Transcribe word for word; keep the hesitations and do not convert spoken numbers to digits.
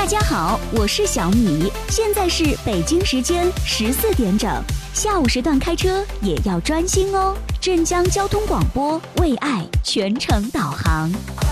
家好，我是小米，现在是北京时间十四点整，下午时段开车也要专心哦。镇江交通广播为爱全程导航。